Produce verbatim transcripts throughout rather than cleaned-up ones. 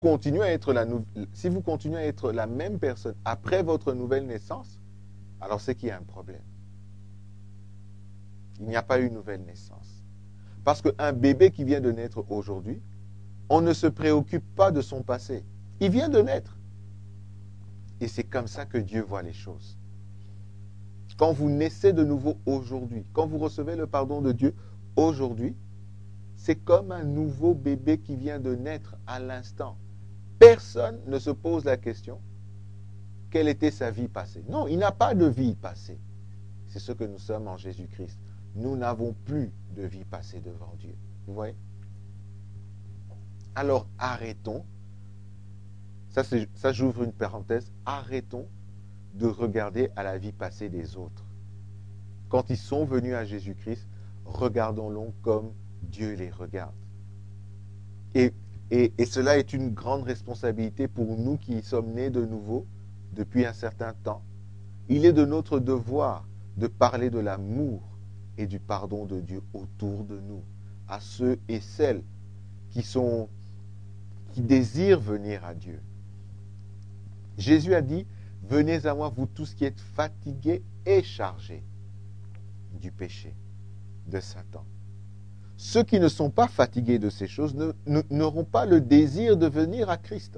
continuez à être la nou- si vous continuez à être la même personne après votre nouvelle naissance, alors c'est qu'il y a un problème. Il n'y a pas eu une nouvelle naissance. Parce qu'un bébé qui vient de naître aujourd'hui, on ne se préoccupe pas de son passé. Il vient de naître. Et c'est comme ça que Dieu voit les choses. Quand vous naissez de nouveau aujourd'hui, quand vous recevez le pardon de Dieu aujourd'hui, c'est comme un nouveau bébé qui vient de naître à l'instant. Personne ne se pose la question, quelle était sa vie passée? Non, il n'a pas de vie passée. C'est ce que nous sommes en Jésus-Christ. Nous n'avons plus de vie passée devant Dieu. Vous voyez? Alors arrêtons, ça, ça j'ouvre une parenthèse, arrêtons de regarder à la vie passée des autres. Quand ils sont venus à Jésus-Christ, regardons-les comme Dieu les regarde. Et, et, et cela est une grande responsabilité pour nous qui sommes nés de nouveau depuis un certain temps. Il est de notre devoir de parler de l'amour et du pardon de Dieu autour de nous, à ceux et celles qui sont, qui désirent venir à Dieu. Jésus a dit, venez à moi, vous tous qui êtes fatigués et chargés du péché, de Satan. Ceux qui ne sont pas fatigués de ces choses ne, ne, n'auront pas le désir de venir à Christ.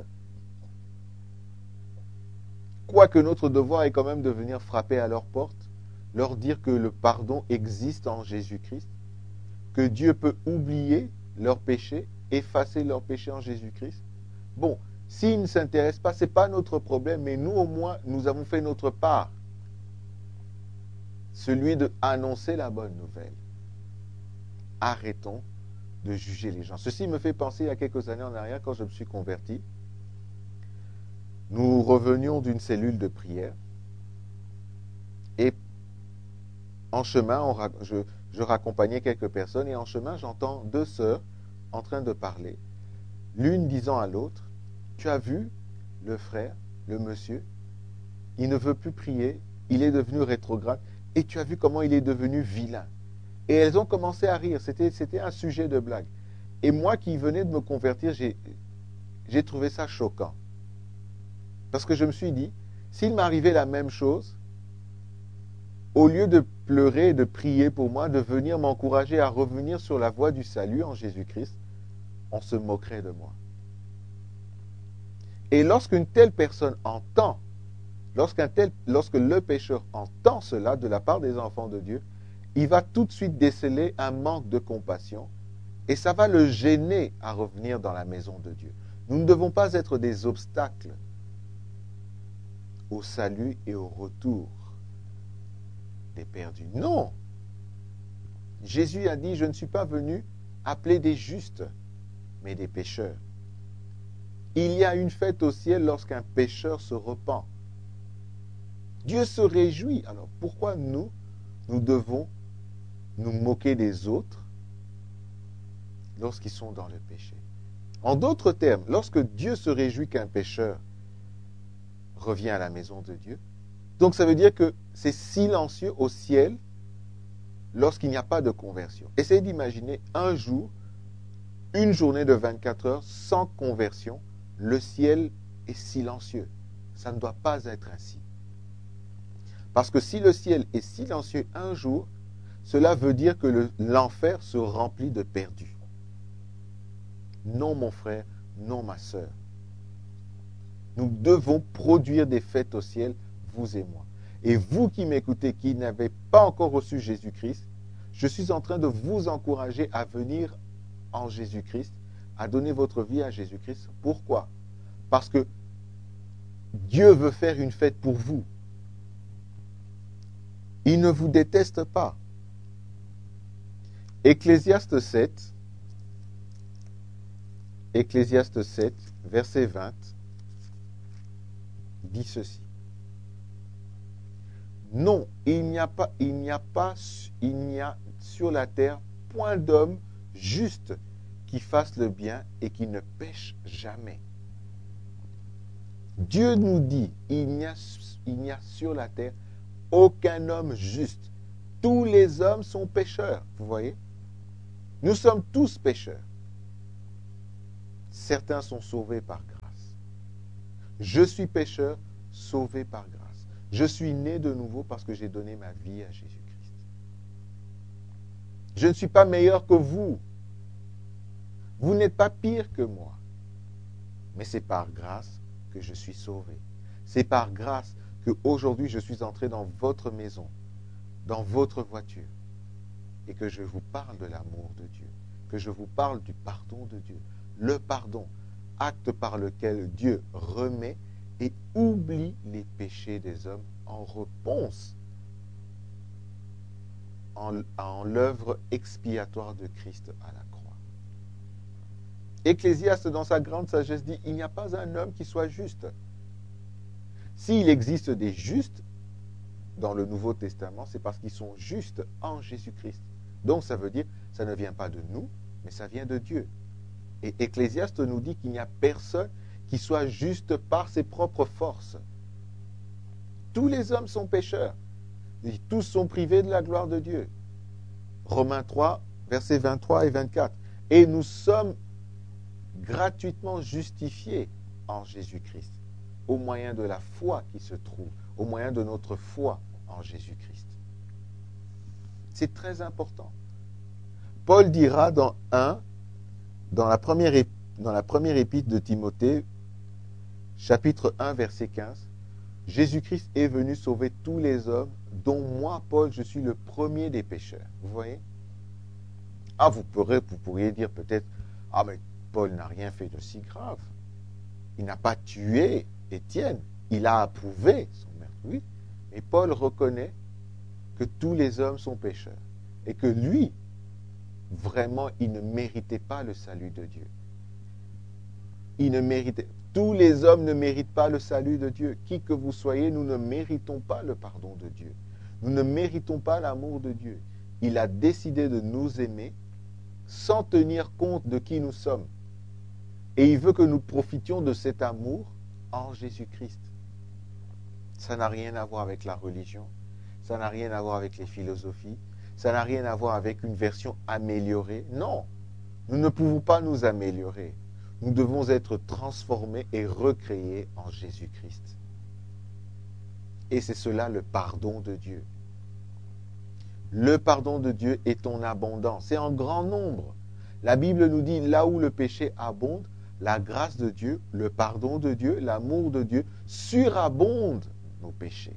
Quoique notre devoir est quand même de venir frapper à leur porte, leur dire que le pardon existe en Jésus-Christ, que Dieu peut oublier leurs péchés, effacer leurs péchés en Jésus-Christ. Bon, s'ils ne s'intéressent pas, ce n'est pas notre problème, mais nous au moins, nous avons fait notre part. Celui d'annoncer la bonne nouvelle. Arrêtons de juger les gens. Ceci me fait penser à quelques années en arrière, quand je me suis converti. Nous revenions d'une cellule de prière et en chemin, on, je, je raccompagnais quelques personnes et en chemin, j'entends deux sœurs en train de parler. L'une disant à l'autre, tu as vu le frère, le monsieur, il ne veut plus prier, il est devenu rétrograde et tu as vu comment il est devenu vilain. Et elles ont commencé à rire, c'était, c'était un sujet de blague. Et moi qui venais de me convertir, j'ai, j'ai trouvé ça choquant. Parce que je me suis dit, s'il m'arrivait la même chose, au lieu de pleurer et de prier pour moi, de venir m'encourager à revenir sur la voie du salut en Jésus-Christ, on se moquerait de moi. Et lorsqu'une telle personne entend, lorsqu'un tel, lorsque le pécheur entend cela de la part des enfants de Dieu, il va tout de suite déceler un manque de compassion et ça va le gêner à revenir dans la maison de Dieu. Nous ne devons pas être des obstacles au salut et au retour des perdus. Non! Jésus a dit, je ne suis pas venu appeler des justes, mais des pécheurs. Il y a une fête au ciel lorsqu'un pécheur se repent. Dieu se réjouit. Alors pourquoi nous, nous devons nous moquer des autres lorsqu'ils sont dans le péché? En d'autres termes, lorsque Dieu se réjouit qu'un pécheur revient à la maison de Dieu, donc ça veut dire que c'est silencieux au ciel lorsqu'il n'y a pas de conversion. Essayez d'imaginer un jour, une journée de vingt-quatre heures sans conversion, le ciel est silencieux. Ça ne doit pas être ainsi. Parce que si le ciel est silencieux un jour, cela veut dire que le, l'enfer se remplit de perdus. Non, mon frère, non, ma sœur. Nous devons produire des fêtes au ciel, vous et moi. Et vous qui m'écoutez, qui n'avez pas encore reçu Jésus-Christ, je suis en train de vous encourager à venir en Jésus-Christ, à donner votre vie à Jésus-Christ. Pourquoi? Parce que Dieu veut faire une fête pour vous. Il ne vous déteste pas. Ecclésiaste sept, Ecclésiaste sept, verset vingt, dit ceci. Non, il n'y a pas, il n'y a pas, il n'y a sur la terre point d'homme juste qui fasse le bien et qui ne pêche jamais. Dieu nous dit, il n'y a, il n'y a sur la terre aucun homme juste. Tous les hommes sont pécheurs, vous voyez? Nous sommes tous pécheurs. Certains sont sauvés par grâce. Je suis pécheur, sauvé par grâce. Je suis né de nouveau parce que j'ai donné ma vie à Jésus-Christ. Je ne suis pas meilleur que vous. Vous n'êtes pas pire que moi. Mais c'est par grâce que je suis sauvé. C'est par grâce qu'aujourd'hui je suis entré dans votre maison, dans votre voiture, et que je vous parle de l'amour de Dieu, que je vous parle du pardon de Dieu. Le pardon, acte par lequel Dieu remet et oublie les péchés des hommes en réponse en, en l'œuvre expiatoire de Christ à la croix. Ecclésiaste, dans sa grande sagesse, dit, il n'y a pas un homme qui soit juste. S'il existe des justes dans le Nouveau Testament, c'est parce qu'ils sont justes en Jésus-Christ. Donc ça veut dire, ça ne vient pas de nous, mais ça vient de Dieu. Et Ecclésiaste nous dit qu'il n'y a personne qui soit juste par ses propres forces. Tous les hommes sont pécheurs. Et tous sont privés de la gloire de Dieu. Romains trois, versets vingt-trois et vingt-quatre. Et nous sommes gratuitement justifiés en Jésus-Christ, au moyen de la foi qui se trouve, au moyen de notre foi en Jésus-Christ. C'est très important. Paul dira dans un, dans la première, dans la première épître de Timothée, chapitre un, verset quinze, Jésus-Christ est venu sauver tous les hommes, dont moi, Paul, je suis le premier des pécheurs. Vous voyez? Ah, vous pourrez, vous pourriez dire peut-être, ah, mais Paul n'a rien fait de si grave. Il n'a pas tué Étienne. Il a approuvé son meurtre, oui. Mais Paul reconnaît que tous les hommes sont pécheurs et que lui, vraiment, il ne méritait pas le salut de Dieu. Il ne méritait. Tous les hommes ne méritent pas le salut de Dieu. Qui que vous soyez, nous ne méritons pas le pardon de Dieu. Nous ne méritons pas l'amour de Dieu. Il a décidé de nous aimer sans tenir compte de qui nous sommes. Et il veut que nous profitions de cet amour en Jésus-Christ. Ça n'a rien à voir avec la religion. Ça n'a rien à voir avec les philosophies. Ça n'a rien à voir avec une version améliorée. Non, nous ne pouvons pas nous améliorer. Nous devons être transformés et recréés en Jésus-Christ. Et c'est cela le pardon de Dieu. Le pardon de Dieu est en abondance, c'est en grand nombre. La Bible nous dit, là où le péché abonde, la grâce de Dieu, le pardon de Dieu, l'amour de Dieu surabonde nos péchés.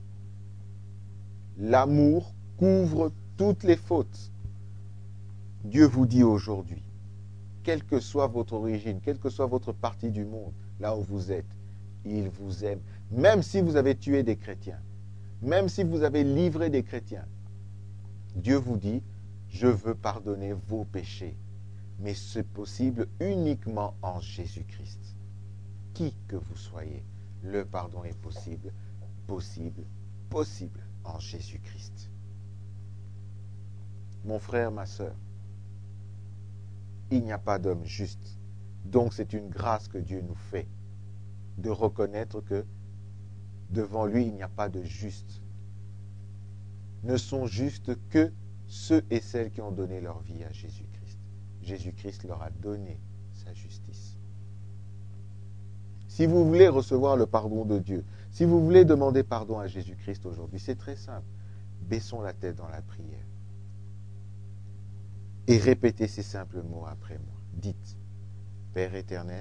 L'amour couvre toutes les fautes. Dieu vous dit aujourd'hui, quelle que soit votre origine, quelle que soit votre partie du monde, là où vous êtes, il vous aime. Même si vous avez tué des chrétiens, même si vous avez livré des chrétiens, Dieu vous dit, je veux pardonner vos péchés. Mais c'est possible uniquement en Jésus-Christ. Qui que vous soyez, le pardon est possible, possible, possible en Jésus-Christ. Mon frère, ma sœur, il n'y a pas d'homme juste. Donc c'est une grâce que Dieu nous fait de reconnaître que devant lui, il n'y a pas de juste. Ne sont justes que ceux et celles qui ont donné leur vie à Jésus-Christ. Jésus-Christ leur a donné sa justice. Si vous voulez recevoir le pardon de Dieu, si vous voulez demander pardon à Jésus-Christ aujourd'hui, c'est très simple. Baissons la tête dans la prière. Et répétez ces simples mots après moi. Dites, Père éternel,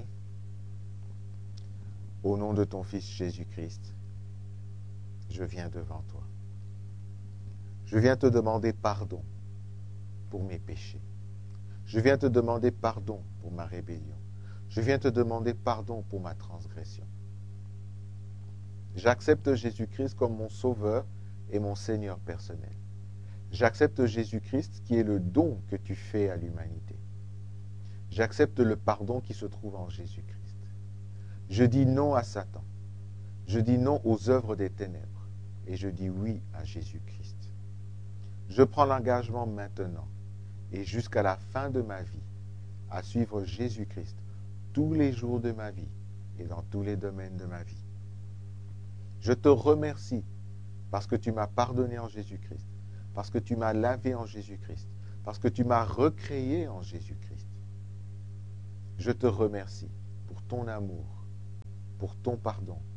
au nom de ton Fils Jésus-Christ, je viens devant toi. Je viens te demander pardon pour mes péchés. Je viens te demander pardon pour ma rébellion. Je viens te demander pardon pour ma transgression. J'accepte Jésus-Christ comme mon sauveur et mon Seigneur personnel. J'accepte Jésus-Christ qui est le don que tu fais à l'humanité. J'accepte le pardon qui se trouve en Jésus-Christ. Je dis non à Satan. Je dis non aux œuvres des ténèbres. Et je dis oui à Jésus-Christ. Je prends l'engagement maintenant et jusqu'à la fin de ma vie à suivre Jésus-Christ tous les jours de ma vie et dans tous les domaines de ma vie. Je te remercie parce que tu m'as pardonné en Jésus-Christ, parce que tu m'as lavé en Jésus-Christ, parce que tu m'as recréé en Jésus-Christ. Je te remercie pour ton amour, pour ton pardon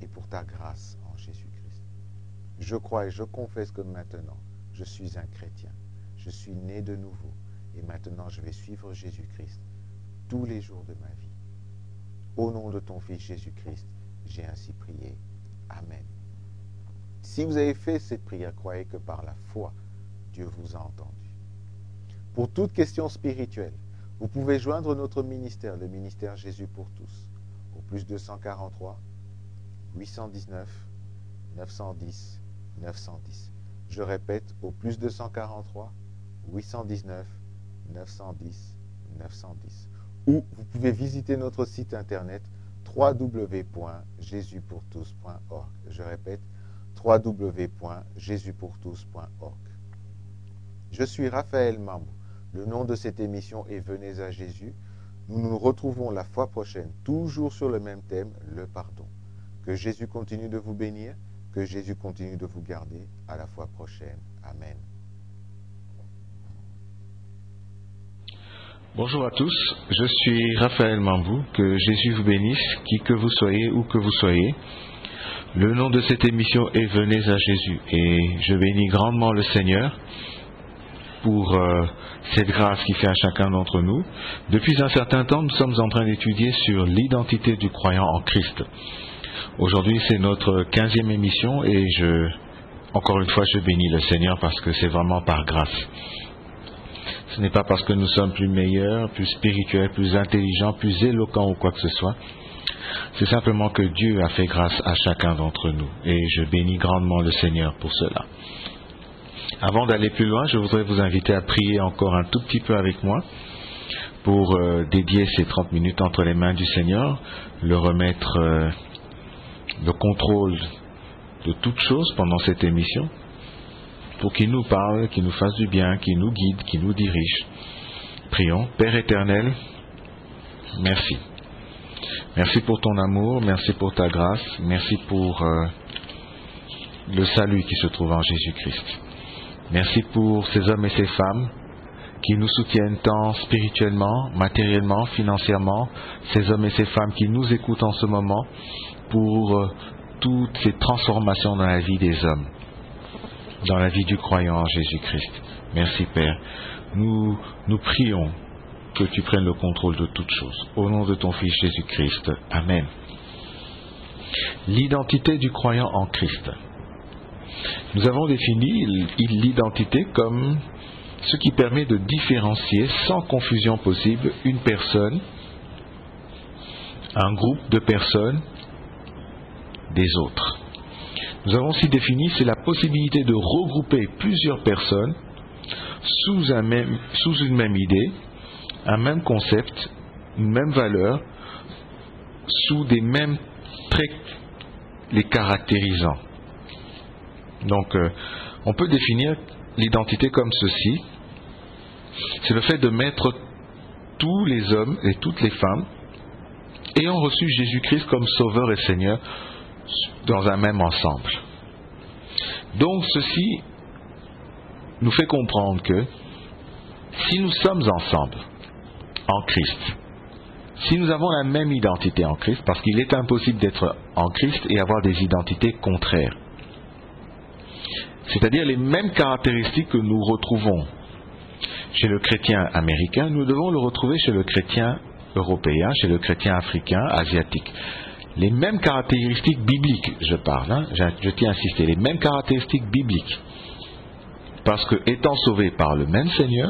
et pour ta grâce en Jésus-Christ. Je crois et je confesse que maintenant, je suis un chrétien. Je suis né de nouveau et maintenant je vais suivre Jésus-Christ tous les jours de ma vie. Au nom de ton Fils Jésus-Christ, j'ai ainsi prié. Amen. Si vous avez fait cette prière, croyez que par la foi, Dieu vous a entendu. Pour toute question spirituelle, vous pouvez joindre notre ministère, le ministère Jésus pour tous, au plus deux cent quarante-trois, huit cent dix-neuf, neuf cent dix, neuf cent dix. Je répète, au plus deux cent quarante-trois, huit cent dix-neuf, neuf cent dix, neuf cent dix. Ou vous pouvez visiter notre site internet w w w point jésus pour tous point org. Je répète, w w w point jésus pour tous point org. Je suis Raphaël Mambou. Le nom de cette émission est Venez à Jésus. Nous nous retrouvons la fois prochaine, toujours sur le même thème, le pardon. Que Jésus continue de vous bénir, que Jésus continue de vous garder. À la fois prochaine. Amen. Bonjour à tous, je suis Raphaël Mambou. Que Jésus vous bénisse, qui que vous soyez, où que vous soyez. Le nom de cette émission est Venez à Jésus. Et je bénis grandement le Seigneur pour euh, cette grâce qu'il fait à chacun d'entre nous. Depuis un certain temps, nous sommes en train d'étudier sur l'identité du croyant en Christ. Aujourd'hui, c'est notre quinzième émission et je, encore une fois, je bénis le Seigneur parce que c'est vraiment par grâce. Ce n'est pas parce que nous sommes plus meilleurs, plus spirituels, plus intelligents, plus éloquents ou quoi que ce soit. C'est simplement que Dieu a fait grâce à chacun d'entre nous et je bénis grandement le Seigneur pour cela. Avant d'aller plus loin, je voudrais vous inviter à prier encore un tout petit peu avec moi pour euh, dédier ces trente minutes entre les mains du Seigneur, le remettre euh, le contrôle de toutes choses pendant cette émission, pour qu'il nous parle, qu'il nous fasse du bien, qu'il nous guide, qu'il nous dirige. Prions. Père éternel, merci. Merci pour ton amour, merci pour ta grâce, merci pour euh, le salut qui se trouve en Jésus-Christ. Merci pour ces hommes et ces femmes qui nous soutiennent tant spirituellement, matériellement, financièrement, ces hommes et ces femmes qui nous écoutent en ce moment pour euh, toutes ces transformations dans la vie des hommes, dans la vie du croyant en Jésus-Christ. Merci Père. Nous, nous prions que tu prennes le contrôle de toutes choses. Au nom de ton Fils Jésus-Christ. Amen. L'identité du croyant en Christ. Nous avons défini l'identité comme ce qui permet de différencier sans confusion possible une personne, un groupe de personnes des autres. Nous avons aussi défini, c'est la possibilité de regrouper plusieurs personnes sous, un même, sous une même idée, un même concept, une même valeur, sous des mêmes traits les caractérisant. Donc, euh, on peut définir l'identité comme ceci. C'est le fait de mettre tous les hommes et toutes les femmes ayant reçu Jésus-Christ comme Sauveur et Seigneur dans un même ensemble. Donc, ceci nous fait comprendre que si nous sommes ensemble en Christ, si nous avons la même identité en Christ, parce qu'il est impossible d'être en Christ et avoir des identités contraires, c'est-à-dire les mêmes caractéristiques que nous retrouvons chez le chrétien américain, nous devons le retrouver chez le chrétien européen, chez le chrétien africain, asiatique. Les mêmes caractéristiques bibliques, je parle, hein, je, je tiens à insister, les mêmes caractéristiques bibliques. Parce que, étant sauvés par le même Seigneur,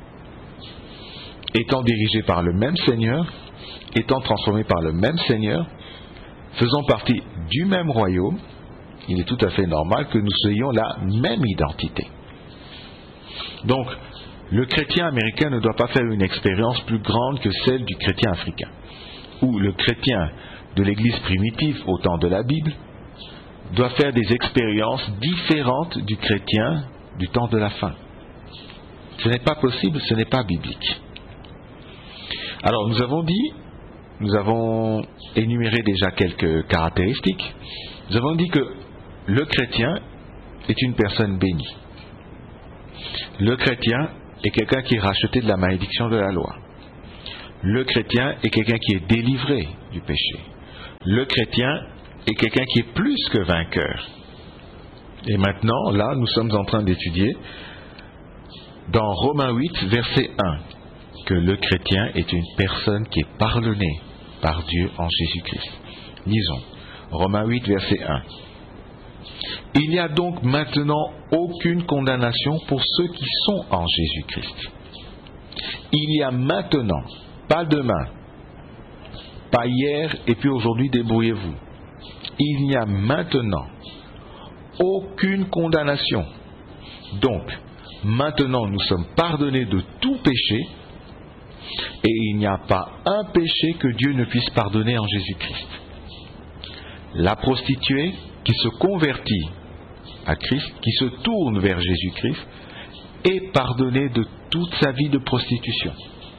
étant dirigés par le même Seigneur, étant transformés par le même Seigneur, faisant partie du même royaume, il est tout à fait normal que nous ayons la même identité. Donc, le chrétien américain ne doit pas faire une expérience plus grande que celle du chrétien africain. Ou le chrétien de l'Église primitive au temps de la Bible doit faire des expériences différentes du chrétien du temps de la fin. Ce n'est pas possible, ce n'est pas biblique. Alors, nous avons dit, nous avons énuméré déjà quelques caractéristiques. Nous avons dit que le chrétien est une personne bénie. Le chrétien est quelqu'un qui est racheté de la malédiction de la loi. Le chrétien est quelqu'un qui est délivré du péché. Le chrétien est quelqu'un qui est plus que vainqueur. Et maintenant, là, nous sommes en train d'étudier dans Romains huit, verset un, que le chrétien est une personne qui est pardonnée par Dieu en Jésus-Christ. Lisons, Romains huit, verset un. Il n'y a donc maintenant aucune condamnation pour ceux qui sont en Jésus-Christ. Il y a maintenant, pas demain, pas hier et puis aujourd'hui débrouillez-vous. Il n'y a maintenant aucune condamnation. Donc, maintenant nous sommes pardonnés de tout péché et il n'y a pas un péché que Dieu ne puisse pardonner en Jésus-Christ. La prostituée qui se convertit à Christ, qui se tourne vers Jésus-Christ, est pardonnée de toute sa vie de prostitution.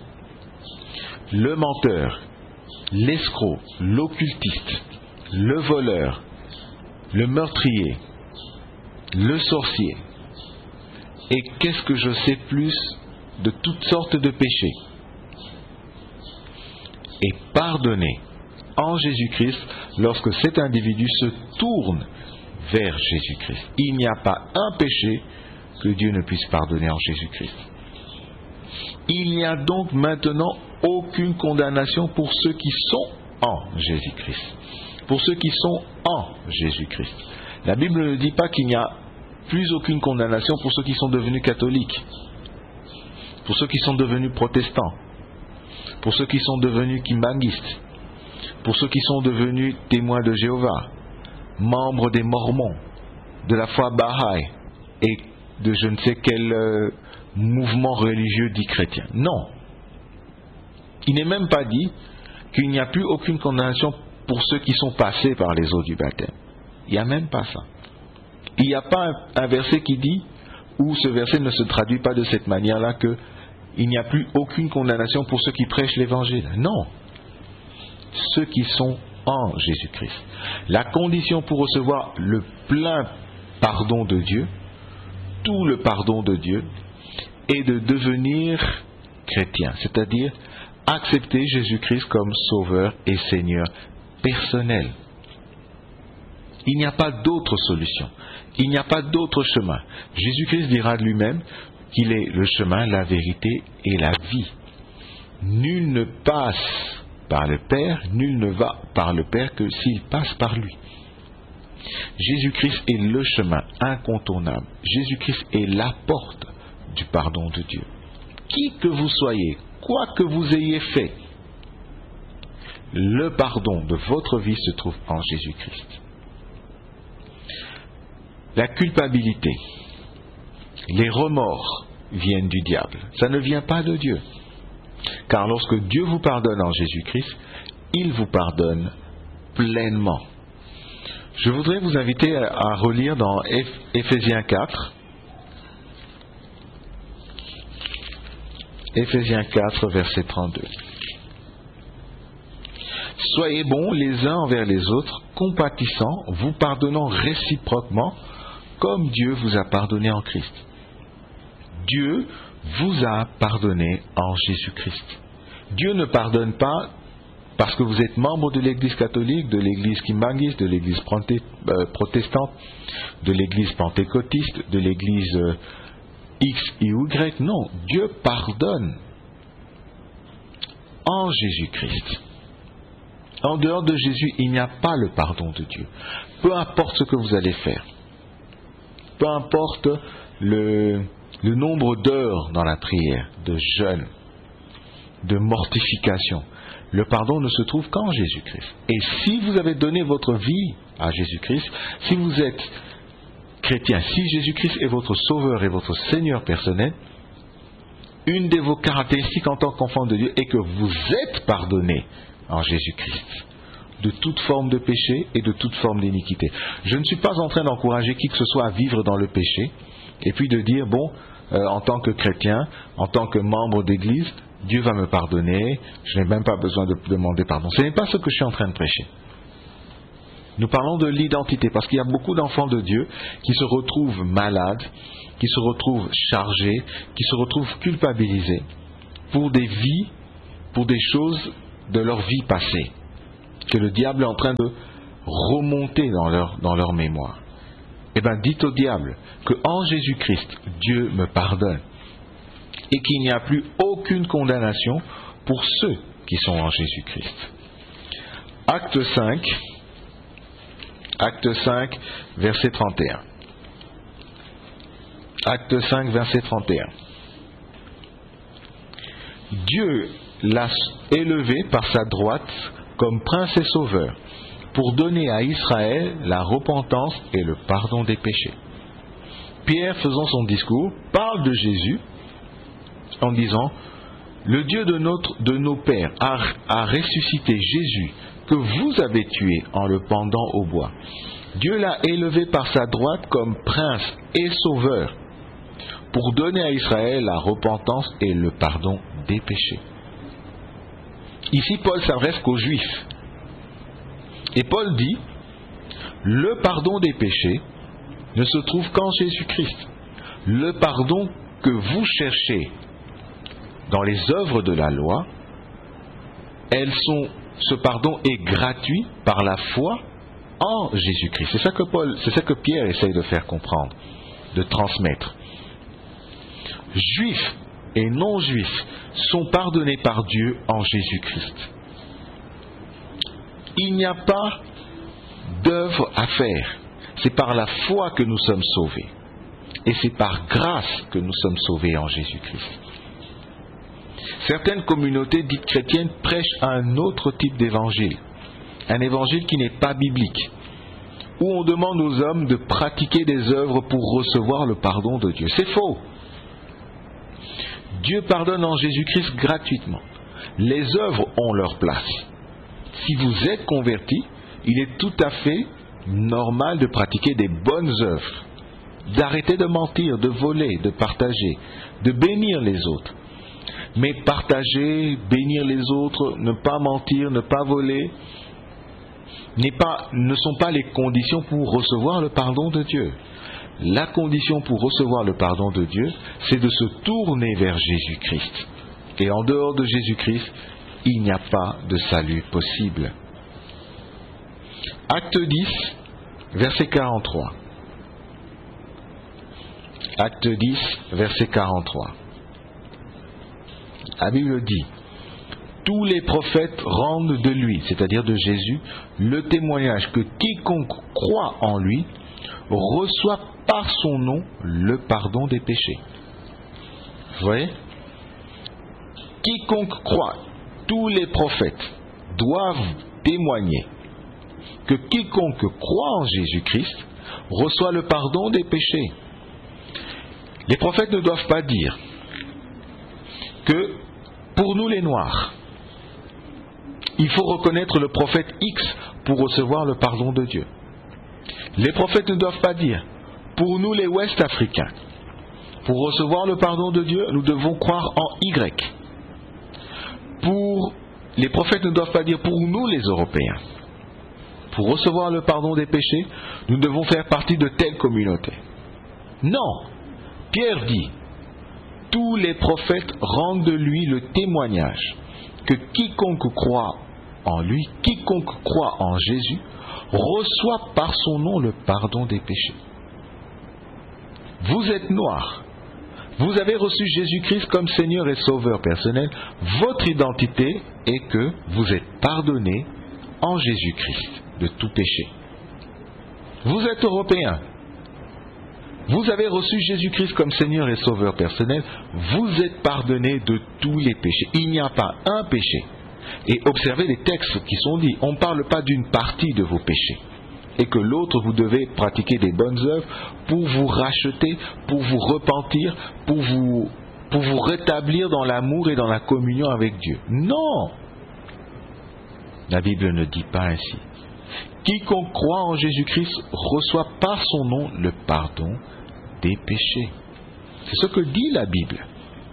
Le menteur, l'escroc, l'occultiste, le voleur, le meurtrier, le sorcier, et qu'est-ce que je sais plus de toutes sortes de péchés, est pardonné en Jésus-Christ lorsque cet individu se tourne vers Jésus-Christ. Il n'y a pas un péché que Dieu ne puisse pardonner en Jésus-Christ. Il n'y a donc maintenant aucune condamnation pour ceux qui sont en Jésus-Christ. Pour ceux qui sont en Jésus-Christ. La Bible ne dit pas qu'il n'y a plus aucune condamnation pour ceux qui sont devenus catholiques, pour ceux qui sont devenus protestants, pour ceux qui sont devenus kimbanguistes, pour ceux qui sont devenus témoins de Jéhovah, membres des Mormons, de la foi Baha'i et de je ne sais quel euh, mouvement religieux dit chrétien. Non. Il n'est même pas dit qu'il n'y a plus aucune condamnation pour ceux qui sont passés par les eaux du baptême. Il n'y a même pas ça. Il n'y a pas un, un verset qui dit, ou ce verset ne se traduit pas de cette manière-là, que il n'y a plus aucune condamnation pour ceux qui prêchent l'évangile. Non. Ceux qui sont en Jésus-Christ. La condition pour recevoir le plein pardon de Dieu, tout le pardon de Dieu, est de devenir chrétien, c'est-à-dire accepter Jésus-Christ comme Sauveur et Seigneur personnel. Il n'y a pas d'autre solution. Il n'y a pas d'autre chemin. Jésus-Christ dira de lui-même qu'il est le chemin, la vérité et la vie. Nul ne passe par le Père, nul ne va par le Père que s'il passe par lui. Jésus-Christ est le chemin incontournable. Jésus-Christ est la porte du pardon de Dieu. Qui que vous soyez, quoi que vous ayez fait, le pardon de votre vie se trouve en Jésus-Christ. La culpabilité, les remords viennent du diable. Ça ne vient pas de Dieu. Car lorsque Dieu vous pardonne en Jésus-Christ, il vous pardonne pleinement. Je voudrais vous inviter à relire dans Éphésiens quatre. Éphésiens quatre, verset trente-deux. Soyez bons les uns envers les autres, compatissants, vous pardonnant réciproquement, comme Dieu vous a pardonné en Christ. Dieu vous a pardonné en Jésus-Christ. Dieu ne pardonne pas parce que vous êtes membre de l'Église catholique, de l'Église kimbanguiste, de l'Église protestante, de l'Église pentecôtiste, de l'Église X et Y. Non, Dieu pardonne en Jésus-Christ. En dehors de Jésus, il n'y a pas le pardon de Dieu. Peu importe ce que vous allez faire, peu importe le, le nombre d'heures dans la prière, de jeûne, de mortification, le pardon ne se trouve qu'en Jésus-Christ. Et si vous avez donné votre vie à Jésus-Christ, si vous êtes chrétien, si Jésus-Christ est votre sauveur et votre Seigneur personnel, une de vos caractéristiques en tant qu'enfant de Dieu est que vous êtes pardonné en Jésus-Christ de toute forme de péché et de toute forme d'iniquité. Je ne suis pas en train d'encourager qui que ce soit à vivre dans le péché et puis de dire, bon, euh, en tant que chrétien, en tant que membre d'église, Dieu va me pardonner, je n'ai même pas besoin de demander pardon. Ce n'est pas ce que je suis en train de prêcher. Nous parlons de l'identité, parce qu'il y a beaucoup d'enfants de Dieu qui se retrouvent malades, qui se retrouvent chargés, qui se retrouvent culpabilisés pour des vies, pour des choses de leur vie passée, que le diable est en train de remonter dans leur, dans leur mémoire. Eh bien, dites au diable que en Jésus-Christ, Dieu me pardonne et qu'il n'y a plus aucune condamnation pour ceux qui sont en Jésus-Christ. Acte cinq, Acte cinq, verset trente et un. Acte cinq, verset trente et un. Dieu l'a élevé par sa droite comme prince et sauveur, pour donner à Israël la repentance et le pardon des péchés. Pierre, faisant son discours, parle de Jésus en disant « Le Dieu de, notre, de nos pères a, a ressuscité Jésus, que vous avez tué en le pendant au bois. Dieu l'a élevé par sa droite comme prince et sauveur, pour donner à Israël la repentance et le pardon des péchés. » Ici, Paul s'adresse qu'aux Juifs. Et Paul dit, le pardon des péchés ne se trouve qu'en Jésus-Christ. Le pardon que vous cherchez dans les œuvres de la loi, elles sont, ce pardon est gratuit par la foi en Jésus-Christ. C'est ça que Paul, c'est ça que Pierre essaye de faire comprendre, de transmettre. Juifs et non-juifs sont pardonnés par Dieu en Jésus-Christ. Il n'y a pas d'œuvre à faire. C'est par la foi que nous sommes sauvés. Et c'est par grâce que nous sommes sauvés en Jésus-Christ. Certaines communautés dites chrétiennes prêchent un autre type d'évangile. Un évangile qui n'est pas biblique. Où on demande aux hommes de pratiquer des œuvres pour recevoir le pardon de Dieu. C'est faux. Dieu pardonne en Jésus-Christ gratuitement. Les œuvres ont leur place. Si vous êtes converti, il est tout à fait normal de pratiquer des bonnes œuvres, d'arrêter de mentir, de voler, de partager, de bénir les autres. Mais partager, bénir les autres, ne pas mentir, ne pas voler, n'est pas, ne sont pas les conditions pour recevoir le pardon de Dieu. La condition pour recevoir le pardon de Dieu, c'est de se tourner vers Jésus-Christ. Et en dehors de Jésus-Christ, il n'y a pas de salut possible. Acte dix, verset quarante-trois. Acte dix, verset quarante-trois. La Bible dit, tous les prophètes rendent de lui, c'est-à-dire de Jésus, le témoignage que quiconque croit en lui reçoit par son nom le pardon des péchés. Vous voyez ? Quiconque croit, tous les prophètes doivent témoigner que quiconque croit en Jésus-Christ reçoit le pardon des péchés. Les prophètes ne doivent pas dire que pour nous les Noirs, il faut reconnaître le prophète X pour recevoir le pardon de Dieu. Les prophètes ne doivent pas dire pour nous les Ouest-Africains, pour recevoir le pardon de Dieu, nous devons croire en Y. Pour, les prophètes ne doivent pas dire pour nous les Européens, pour recevoir le pardon des péchés, nous devons faire partie de telle communauté. Non, Pierre dit, tous les prophètes rendent de lui le témoignage que quiconque croit en lui, quiconque croit en Jésus, reçoit par son nom le pardon des péchés. Vous êtes noirs. Vous avez reçu Jésus-Christ comme Seigneur et Sauveur personnel. Votre identité est que vous êtes pardonné en Jésus-Christ de tout péché. Vous êtes Européens. Vous avez reçu Jésus-Christ comme Seigneur et Sauveur personnel. Vous êtes pardonné de tous les péchés. Il n'y a pas un péché. Et observez les textes qui sont dits. On ne parle pas d'une partie de vos péchés. Et que l'autre, vous devez pratiquer des bonnes œuvres pour vous racheter, pour vous repentir, pour vous, pour vous rétablir dans l'amour et dans la communion avec Dieu. Non! La Bible ne dit pas ainsi. Quiconque croit en Jésus-Christ reçoit par son nom le pardon des péchés. C'est ce que dit la Bible.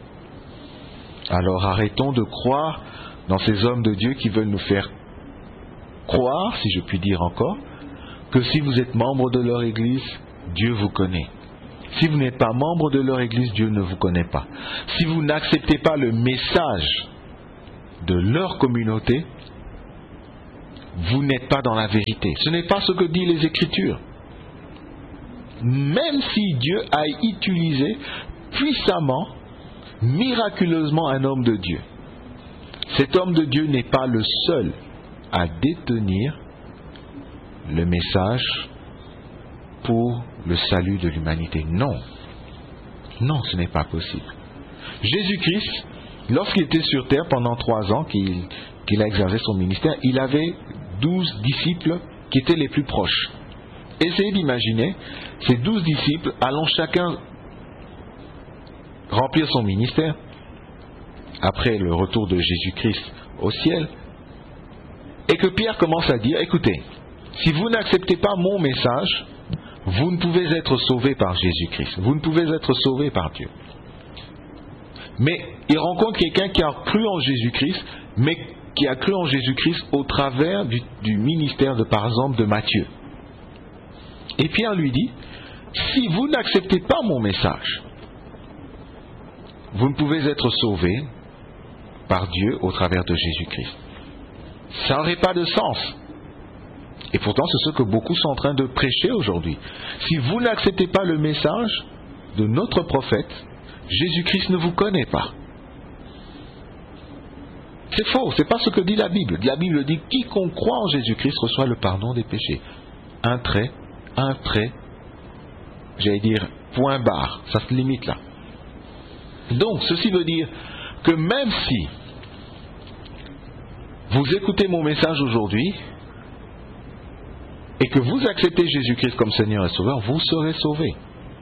Alors arrêtons de croire dans ces hommes de Dieu qui veulent nous faire croire, si je puis dire encore, que si vous êtes membre de leur église, Dieu vous connaît. Si vous n'êtes pas membre de leur église, Dieu ne vous connaît pas. Si vous n'acceptez pas le message de leur communauté, vous n'êtes pas dans la vérité. Ce n'est pas ce que disent les Écritures. Même si Dieu a utilisé puissamment, miraculeusement un homme de Dieu, cet homme de Dieu n'est pas le seul à détenir le message pour le salut de l'humanité. Non. Non, ce n'est pas possible. Jésus-Christ, lorsqu'il était sur terre pendant trois ans, qu'il, qu'il a exercé son ministère, il avait douze disciples qui étaient les plus proches. Essayez d'imaginer ces douze disciples allant chacun remplir son ministère après le retour de Jésus-Christ au ciel, et que Pierre commence à dire, écoutez, si vous n'acceptez pas mon message, vous ne pouvez être sauvés par Jésus-Christ, vous ne pouvez être sauvés par Dieu. Mais il rencontre quelqu'un qui a cru en Jésus-Christ, mais qui a cru en Jésus-Christ au travers du, du ministère, de, par exemple, de Matthieu. Et Pierre lui dit, si vous n'acceptez pas mon message, vous ne pouvez être sauvés par Dieu au travers de Jésus-Christ. Ça n'aurait pas de sens. Et pourtant, c'est ce que beaucoup sont en train de prêcher aujourd'hui. Si vous n'acceptez pas le message de notre prophète, Jésus-Christ ne vous connaît pas. C'est faux, c'est pas ce que dit la Bible. La Bible dit, quiconque croit en Jésus-Christ reçoit le pardon des péchés. Un trait, un trait, j'allais dire point barre, ça se limite là. Donc, ceci veut dire que même si vous écoutez mon message aujourd'hui et que vous acceptez Jésus-Christ comme Seigneur et Sauveur, vous serez sauvés.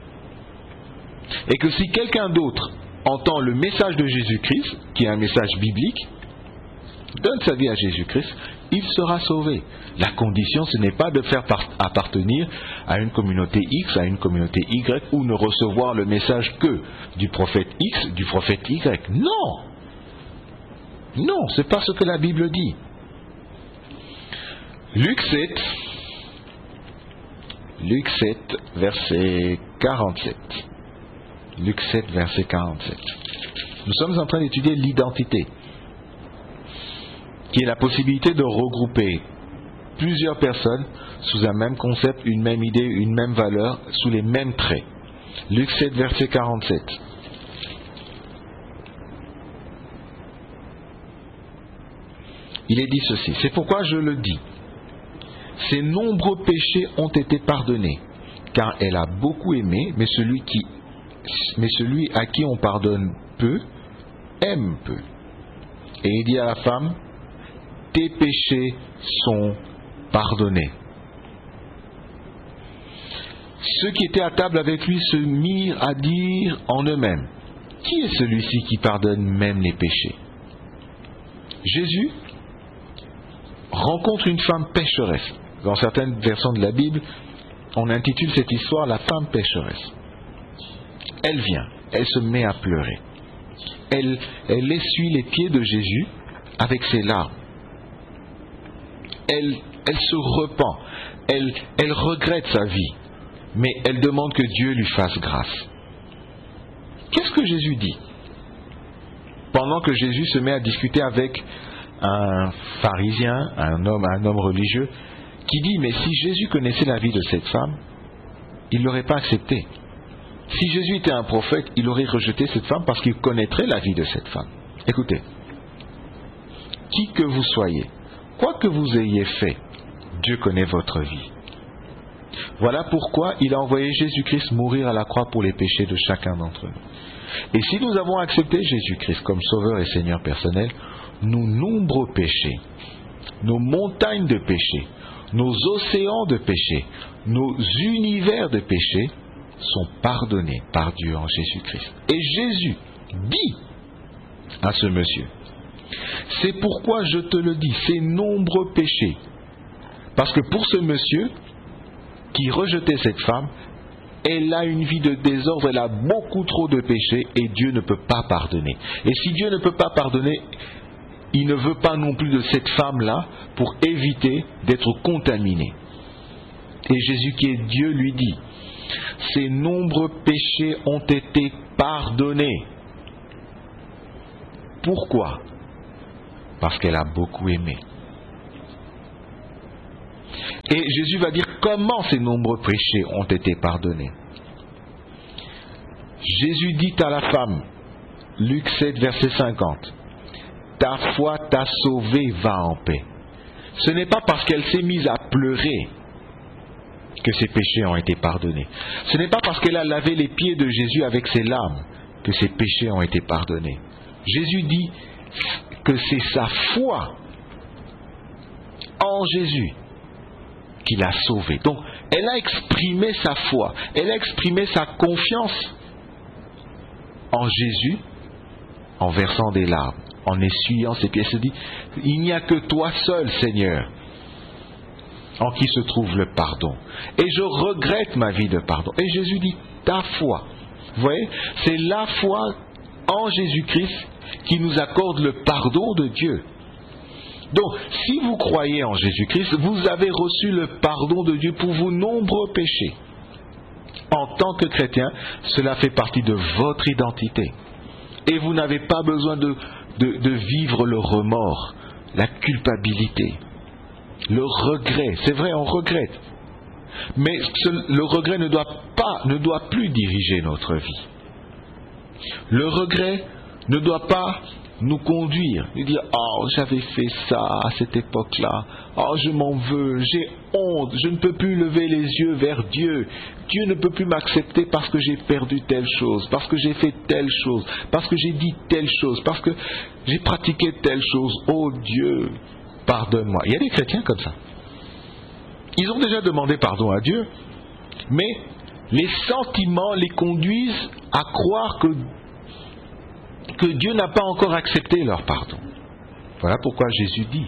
Et que si quelqu'un d'autre entend le message de Jésus-Christ, qui est un message biblique, donne sa vie à Jésus-Christ, il sera sauvé. La condition, ce n'est pas de faire appartenir à une communauté X, à une communauté Y, ou ne recevoir le message que du prophète X, du prophète Y. Non! Non, ce n'est pas ce que la Bible dit. Luc sept, Luc sept, verset quarante-sept. Luc sept, verset quarante-sept. Nous sommes en train d'étudier l'identité, qui est la possibilité de regrouper plusieurs personnes sous un même concept, une même idée, une même valeur, sous les mêmes traits. Luc sept, verset quarante-sept. Il est dit ceci, c'est pourquoi je le dis. Ses nombreux péchés ont été pardonnés, car elle a beaucoup aimé, mais celui, qui, mais celui à qui on pardonne peu, aime peu. Et il dit à la femme, tes péchés sont pardonnés. Ceux qui étaient à table avec lui se mirent à dire en eux-mêmes, qui est celui-ci qui pardonne même les péchés? Jésus rencontre une femme pécheresse. Dans certaines versions de la Bible, on intitule cette histoire la femme pécheresse. Elle vient, elle se met à pleurer. Elle, elle essuie les pieds de Jésus avec ses larmes. Elle, elle se repent, elle, elle regrette sa vie, mais elle demande que Dieu lui fasse grâce. Qu'est-ce que Jésus dit? Pendant que Jésus se met à discuter avec un pharisien, un homme, un homme religieux, qui dit, mais si Jésus connaissait la vie de cette femme, il ne l'aurait pas acceptée. Si Jésus était un prophète, il aurait rejeté cette femme parce qu'il connaîtrait la vie de cette femme. Écoutez, qui que vous soyez, quoi que vous ayez fait, Dieu connaît votre vie. Voilà pourquoi il a envoyé Jésus-Christ mourir à la croix pour les péchés de chacun d'entre nous. Et si nous avons accepté Jésus-Christ comme Sauveur et Seigneur personnel, nos nombreux péchés, nos montagnes de péchés, nos océans de péchés, nos univers de péchés sont pardonnés par Dieu en Jésus-Christ. Et Jésus dit à ce monsieur, c'est pourquoi je te le dis, ces nombreux péchés. Parce que pour ce monsieur qui rejetait cette femme, elle a une vie de désordre, elle a beaucoup trop de péchés et Dieu ne peut pas pardonner. Et si Dieu ne peut pas pardonner, il ne veut pas non plus de cette femme-là pour éviter d'être contaminée. Et Jésus qui est Dieu lui dit, ses nombreux péchés ont été pardonnés. Pourquoi? Parce qu'elle a beaucoup aimé. Et Jésus va dire comment ces nombreux péchés ont été pardonnés. Jésus dit à la femme, Luc sept, verset cinquante, « Ta foi t'a sauvé, va en paix. » Ce n'est pas parce qu'elle s'est mise à pleurer que ses péchés ont été pardonnés. Ce n'est pas parce qu'elle a lavé les pieds de Jésus avec ses larmes que ses péchés ont été pardonnés. Jésus dit que c'est sa foi en Jésus qui l'a sauvée. Donc, elle a exprimé sa foi, elle a exprimé sa confiance en Jésus en versant des larmes, en essuyant ses pieds. Elle se dit, il n'y a que toi seul, Seigneur, en qui se trouve le pardon. Et je regrette ma vie de pardon. Et Jésus dit, ta foi. Vous voyez, c'est la foi en Jésus-Christ qui nous accorde le pardon de Dieu. Donc, si vous croyez en Jésus-Christ, vous avez reçu le pardon de Dieu pour vos nombreux péchés. En tant que chrétien, cela fait partie de votre identité. Et vous n'avez pas besoin de, de, de vivre le remords, la culpabilité, le regret. C'est vrai, on regrette. Mais ce, le regret ne doit pas, ne doit plus diriger notre vie. Le regret ne doit pas nous conduire, nous dire « Oh, j'avais fait ça à cette époque-là. Oh, je m'en veux, j'ai honte, je ne peux plus lever les yeux vers Dieu. Dieu ne peut plus m'accepter parce que j'ai perdu telle chose, parce que j'ai fait telle chose, parce que j'ai dit telle chose, parce que j'ai pratiqué telle chose. Oh Dieu, pardonne-moi. » Il y a des chrétiens comme ça. Ils ont déjà demandé pardon à Dieu, mais les sentiments les conduisent à croire que que Dieu n'a pas encore accepté leur pardon. Voilà pourquoi Jésus dit,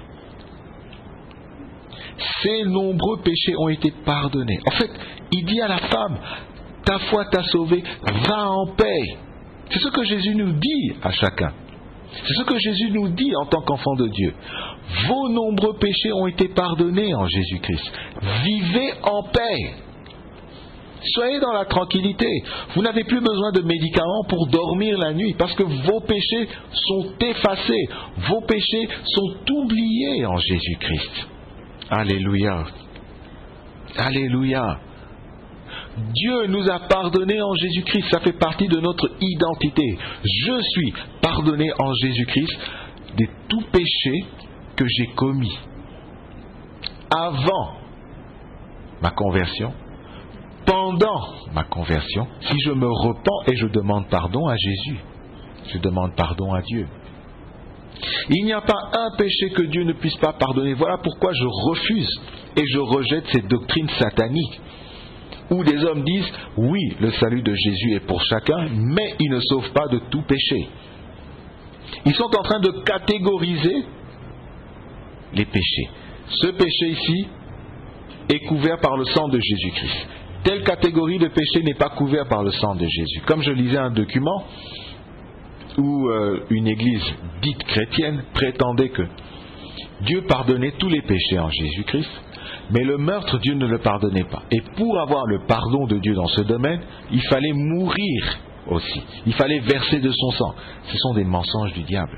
ces nombreux péchés ont été pardonnés. En fait, il dit à la femme, ta foi t'a sauvé, va en paix. C'est ce que Jésus nous dit à chacun. C'est ce que Jésus nous dit en tant qu'enfant de Dieu. Vos nombreux péchés ont été pardonnés en Jésus-Christ. Vivez en paix. Soyez dans la tranquillité. Vous n'avez plus besoin de médicaments pour dormir la nuit parce que vos péchés sont effacés. Vos péchés sont oubliés en Jésus-Christ. Alléluia. Alléluia. Dieu nous a pardonnés en Jésus-Christ. Ça fait partie de notre identité. Je suis pardonné en Jésus-Christ de tout péché que j'ai commis avant ma conversion, pendant ma conversion, si je me repens et je demande pardon à Jésus, je demande pardon à Dieu. Il n'y a pas un péché que Dieu ne puisse pas pardonner. Voilà pourquoi je refuse et je rejette cette doctrine satanique où des hommes disent, oui, le salut de Jésus est pour chacun, mais il ne sauve pas de tout péché. Ils sont en train de catégoriser les péchés. Ce péché ici est couvert par le sang de Jésus-Christ. Telle catégorie de péché n'est pas couverte par le sang de Jésus. Comme je lisais un document où euh, une église dite chrétienne prétendait que Dieu pardonnait tous les péchés en Jésus-Christ, mais le meurtre, Dieu ne le pardonnait pas. Et pour avoir le pardon de Dieu dans ce domaine, il fallait mourir aussi. Il fallait verser de son sang. Ce sont des mensonges du diable.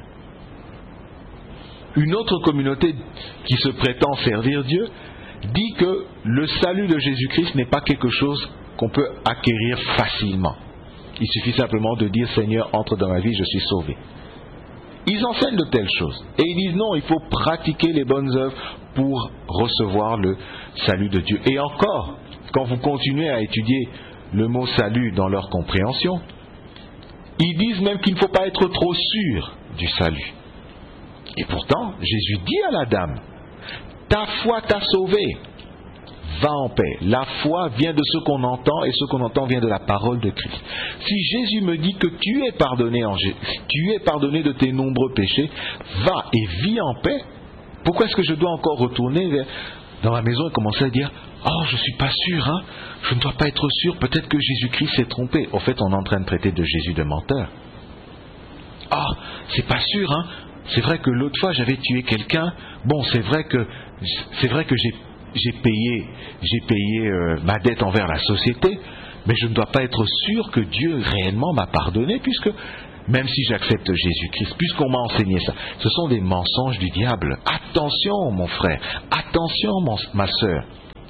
Une autre communauté qui se prétend servir Dieu dit que le salut de Jésus-Christ n'est pas quelque chose qu'on peut acquérir facilement. Il suffit simplement de dire « Seigneur, entre dans ma vie, je suis sauvé ». Ils enseignent de telles choses. Et ils disent non, il faut pratiquer les bonnes œuvres pour recevoir le salut de Dieu. Et encore, quand vous continuez à étudier le mot salut dans leur compréhension, ils disent même qu'il ne faut pas être trop sûr du salut. Et pourtant, Jésus dit à la dame, ta foi t'a sauvé, va en paix. La foi vient de ce qu'on entend et ce qu'on entend vient de la parole de Christ. Si Jésus me dit que tu es pardonné, en Jésus, tu es pardonné de tes nombreux péchés, va et vis en paix, pourquoi est-ce que je dois encore retourner vers, dans ma maison et commencer à dire oh, je ne suis pas sûr, hein, je ne dois pas être sûr, peut-être que Jésus-Christ s'est trompé. Au fait, on est en train de traiter de Jésus de menteur. Ah, oh, c'est pas sûr, hein. C'est vrai que l'autre fois j'avais tué quelqu'un. Bon, c'est vrai que c'est vrai que j'ai j'ai payé j'ai payé euh, ma dette envers la société, mais je ne dois pas être sûr que Dieu réellement m'a pardonné, puisque même si j'accepte Jésus-Christ, puisqu'on m'a enseigné ça. Ce sont des mensonges du diable. Attention, mon frère, attention, mon, ma sœur.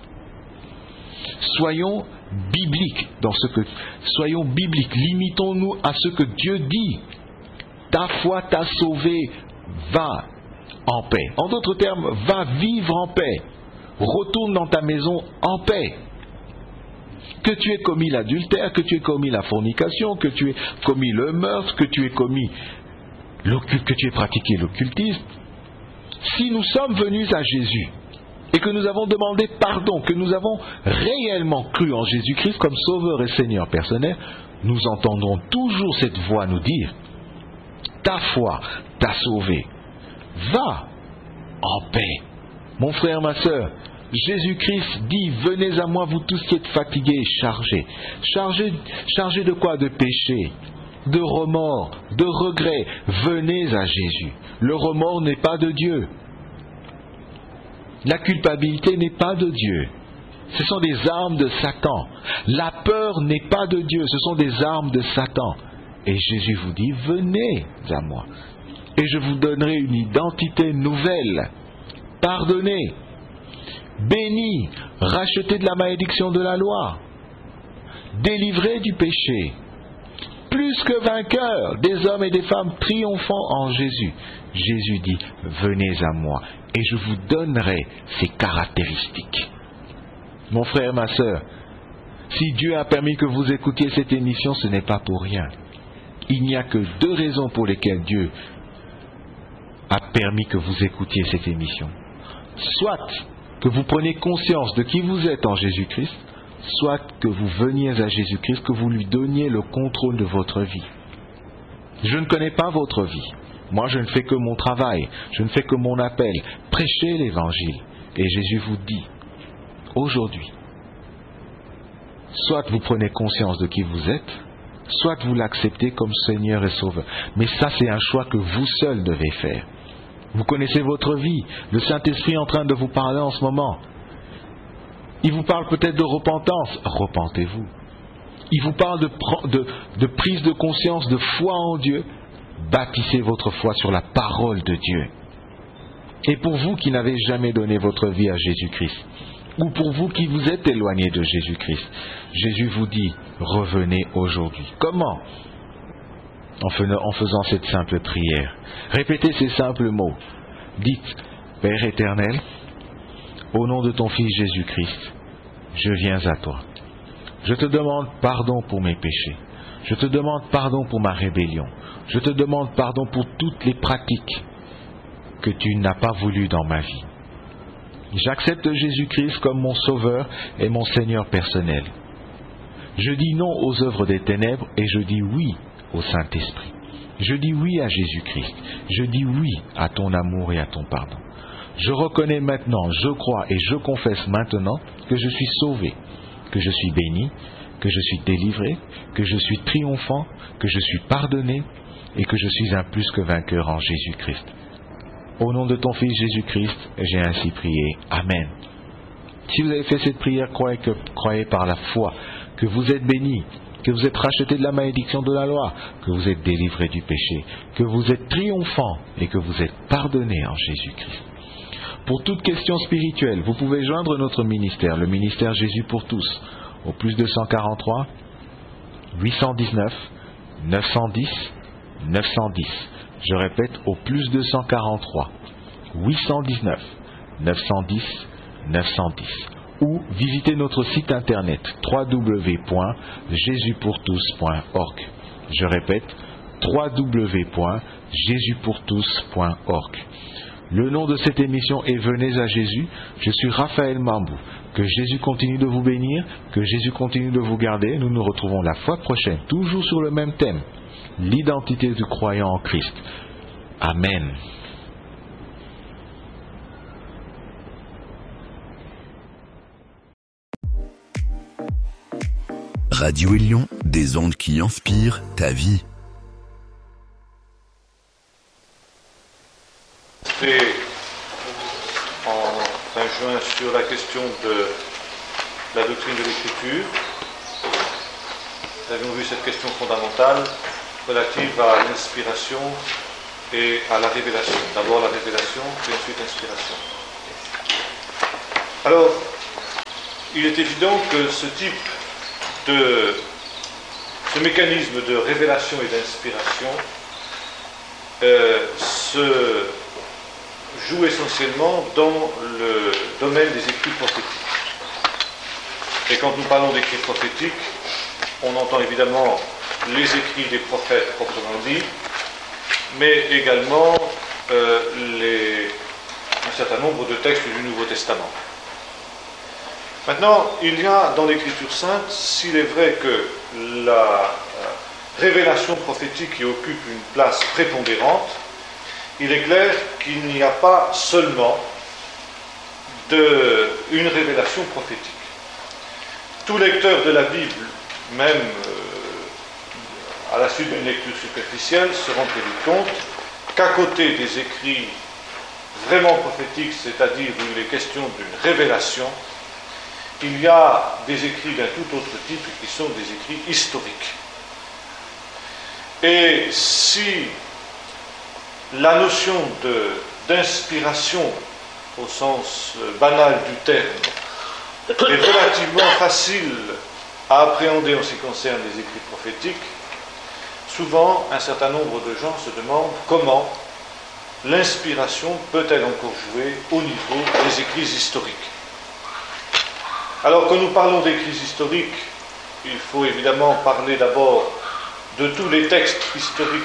Soyons bibliques dans ce que... Soyons bibliques, limitons-nous à ce que Dieu dit. Ta foi t'a sauvé, va en paix. En d'autres termes, va vivre en paix. Retourne dans ta maison en paix. Que tu aies commis l'adultère, que tu aies commis la fornication, que tu aies commis le meurtre, que tu aies commis l'occulte, que tu aies pratiqué l'occultisme. Si nous sommes venus à Jésus et que nous avons demandé pardon, que nous avons réellement cru en Jésus-Christ comme Sauveur et Seigneur personnel, nous entendrons toujours cette voix nous dire « Ta foi t'a sauvé, va en paix ». Mon frère, ma sœur, Jésus-Christ dit « Venez à moi, vous tous qui êtes fatigués et chargés. » Chargés, chargés de quoi? De péché, de remords, de regrets. Venez à Jésus. Le remords n'est pas de Dieu. La culpabilité n'est pas de Dieu. Ce sont des armes de Satan. La peur n'est pas de Dieu. Ce sont des armes de Satan. Et Jésus vous dit, venez à moi. Et je vous donnerai une identité nouvelle. Pardonnez. Bénis. Rachetez de la malédiction de la loi. Délivrez du péché. Plus que vainqueurs, des hommes et des femmes triomphants en Jésus. Jésus dit, venez à moi et je vous donnerai ces caractéristiques. Mon frère, ma sœur, si Dieu a permis que vous écoutiez cette émission, ce n'est pas pour rien. Il n'y a que deux raisons pour lesquelles Dieu a permis que vous écoutiez cette émission. Soit que vous preniez conscience de qui vous êtes en Jésus-Christ, soit que vous veniez à Jésus-Christ, que vous lui donniez le contrôle de votre vie. Je ne connais pas votre vie. Moi, je ne fais que mon travail. Je ne fais que mon appel. Prêchez l'Évangile. Et Jésus vous dit, aujourd'hui, soit vous prenez conscience de qui vous êtes, soit vous l'acceptez comme Seigneur et Sauveur. Mais ça, c'est un choix que vous seul devez faire. Vous connaissez votre vie. Le Saint-Esprit est en train de vous parler en ce moment. Il vous parle peut-être de repentance. Repentez-vous. Il vous parle de, de, de prise de conscience, de foi en Dieu. Bâtissez votre foi sur la parole de Dieu. Et pour vous qui n'avez jamais donné votre vie à Jésus-Christ, ou pour vous qui vous êtes éloignés de Jésus-Christ, Jésus vous dit, revenez aujourd'hui. Comment? En faisant cette simple prière. Répétez ces simples mots. Dites, Père éternel, au nom de ton Fils Jésus-Christ, je viens à toi. Je te demande pardon pour mes péchés. Je te demande pardon pour ma rébellion. Je te demande pardon pour toutes les pratiques que tu n'as pas voulu dans ma vie. J'accepte Jésus-Christ comme mon Sauveur et mon Seigneur personnel. Je dis non aux œuvres des ténèbres et je dis oui au Saint-Esprit. Je dis oui à Jésus-Christ. Je dis oui à ton amour et à ton pardon. Je reconnais maintenant, je crois et je confesse maintenant que je suis sauvé, que je suis béni, que je suis délivré, que je suis triomphant, que je suis pardonné et que je suis un plus que vainqueur en Jésus-Christ. Au nom de ton Fils Jésus-Christ, j'ai ainsi prié. Amen. Si vous avez fait cette prière, croyez, que, croyez par la foi que vous êtes béni, que vous êtes racheté de la malédiction de la loi, que vous êtes délivré du péché, que vous êtes triomphant et que vous êtes pardonné en Jésus-Christ. Pour toute question spirituelle, vous pouvez joindre notre ministère, le ministère Jésus pour tous, au plus deux cent quarante-trois, huit cent dix-neuf, neuf cent dix, neuf cent dix. Je répète, au plus deux cent quarante-trois, huit cent dix-neuf, neuf cent dix, neuf cent dix. Ou visitez notre site internet w w w point jésus pour tous point org. Je répète, w w w point jésus pour tous point org. Le nom de cette émission est Venez à Jésus. Je suis Raphaël Mambou. Que Jésus continue de vous bénir, que Jésus continue de vous garder. Nous nous retrouvons la fois prochaine, toujours sur le même thème, l'identité du croyant en Christ. Amen. Radio Élion, des ondes qui inspirent ta vie. Et en juin sur la question de la doctrine de l'Écriture, nous avions vu cette question fondamentale relative à l'inspiration et à la révélation. D'abord la révélation, puis ensuite l'inspiration. Alors, il est évident que ce type de, ce mécanisme de révélation et d'inspiration euh, se joue essentiellement dans le domaine des écrits prophétiques. Et quand nous parlons d'écrits prophétiques, on entend évidemment les écrits des prophètes proprement dit, mais également euh, les, un certain nombre de textes du Nouveau Testament. Maintenant, il y a dans l'Écriture sainte, s'il est vrai que la euh, révélation prophétique y occupe une place prépondérante, il est clair qu'il n'y a pas seulement de, une révélation prophétique. Tout lecteur de la Bible, même euh, à la suite d'une lecture superficielle, se rend très vite compte qu'à côté des écrits vraiment prophétiques, c'est-à-dire où il est question d'une révélation, il y a des écrits d'un tout autre type qui sont des écrits historiques. Et si la notion de, d'inspiration, au sens banal du terme, est relativement facile à appréhender en ce qui concerne les écrits prophétiques, souvent un certain nombre de gens se demandent comment l'inspiration peut-elle encore jouer au niveau des écrits historiques. Alors, quand nous parlons d'écrits historiques, il faut évidemment parler d'abord de tous les textes historiques.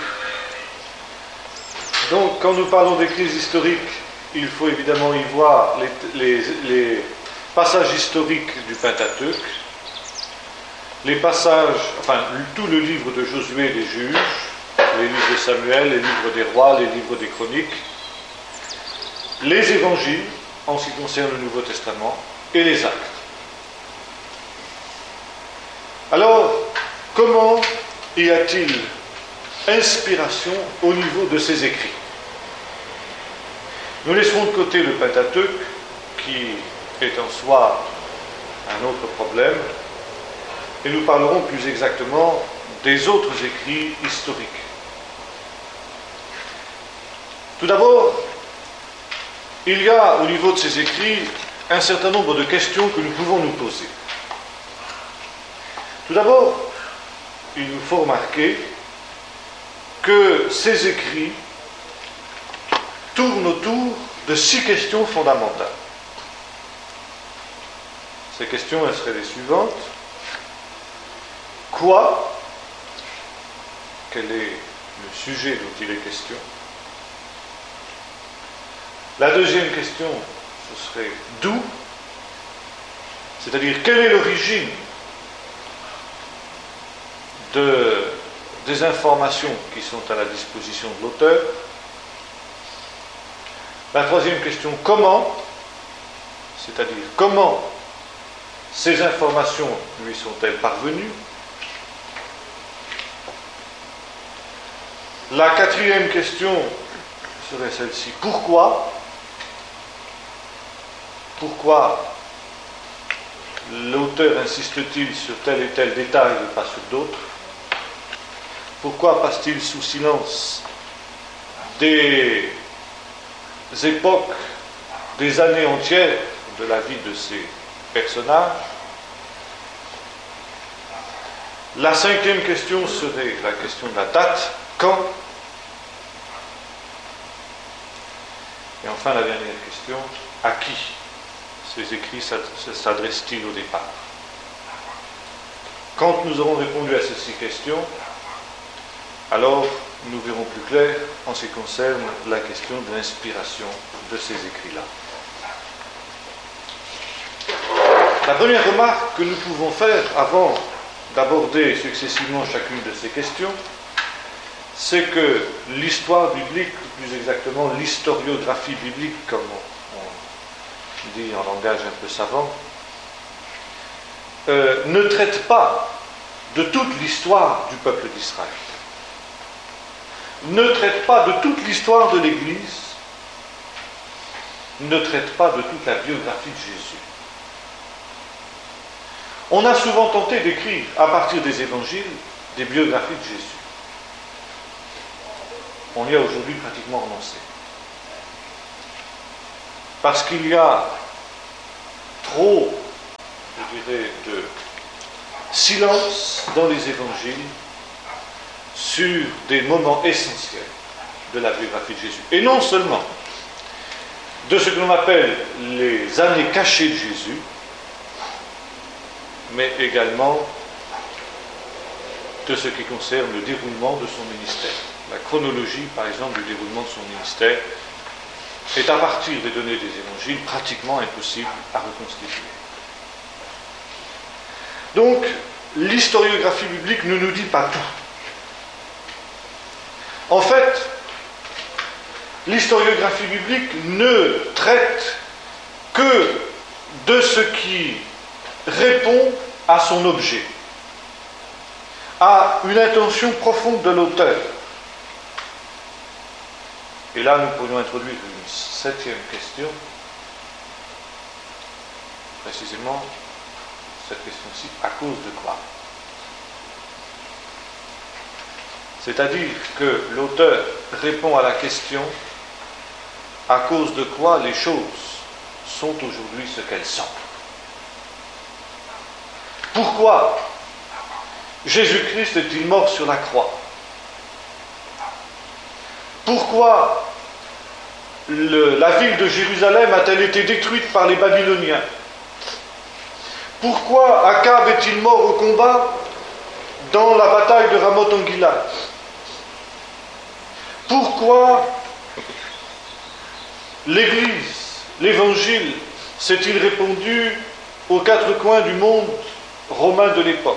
Donc, quand nous parlons d'écrits historiques, il faut évidemment y voir les, les, les passages historiques du Pentateuque, les passages, enfin, tout le livre de Josué et des Juges, les livres de Samuel, les livres des rois, les livres des chroniques, les évangiles, en ce qui concerne le Nouveau Testament, et les actes. Alors, comment y a-t-il inspiration au niveau de ces écrits? Nous laisserons de côté le Pentateuque, qui est en soi un autre problème, et nous parlerons plus exactement des autres écrits historiques. Tout d'abord, il y a au niveau de ces écrits un certain nombre de questions que nous pouvons nous poser. Tout d'abord, il nous faut remarquer que ces écrits tournent autour de six questions fondamentales. Ces questions, elles seraient les suivantes. Quoi? Quel est le sujet dont il est question? La deuxième question, ce serait d'où? C'est-à-dire, quelle est l'origine de, des informations qui sont à la disposition de l'auteur? La troisième question, comment? C'est-à-dire, comment ces informations lui sont-elles parvenues? La quatrième question serait celle-ci, pourquoi? Pourquoi l'auteur insiste-t-il sur tel et tel détail et pas sur d'autres? Pourquoi passe-t-il sous silence des époques, des années entières de la vie de ces personnages? La cinquième question serait la question de la date. Quand? Et enfin, la dernière question, à qui ces écrits s'adressent-ils au départ? Quand nous aurons répondu à ces six questions, alors nous verrons plus clair en ce qui concerne la question de l'inspiration de ces écrits-là. La première remarque que nous pouvons faire avant d'aborder successivement chacune de ces questions, c'est que l'histoire biblique, plus exactement l'historiographie biblique, comme on dit en langage un peu savant, euh, ne traite pas de toute l'histoire du peuple d'Israël, ne traite pas de toute l'histoire de l'Église, ne traite pas de toute la biographie de Jésus. On a souvent tenté d'écrire, à partir des évangiles, des biographies de Jésus. On y a aujourd'hui pratiquement renoncé. Parce qu'il y a trop je dirais, de silence dans les évangiles sur des moments essentiels de la biographie de Jésus. Et non seulement de ce que l'on appelle les années cachées de Jésus, mais également de ce qui concerne le déroulement de son ministère. La chronologie, par exemple, du déroulement de son ministère est à partir des données des évangiles pratiquement impossible à reconstituer. Donc, l'historiographie biblique ne nous dit pas tout. En fait, l'historiographie biblique ne traite que de ce qui répond à son objet, à une intention profonde de l'auteur. Et là, nous pourrions introduire une septième question, précisément cette question-ci, à cause de quoi? C'est-à-dire que l'auteur répond à la question à cause de quoi les choses sont aujourd'hui ce qu'elles sont. Pourquoi Jésus-Christ est-il mort sur la croix? Pourquoi le, la ville de Jérusalem a-t-elle été détruite par les Babyloniens? Pourquoi Akab est-il mort au combat dans la bataille de Ramoth en Gilad? Pourquoi l'Église, l'Évangile, s'est-il répandu aux quatre coins du monde romain de l'époque?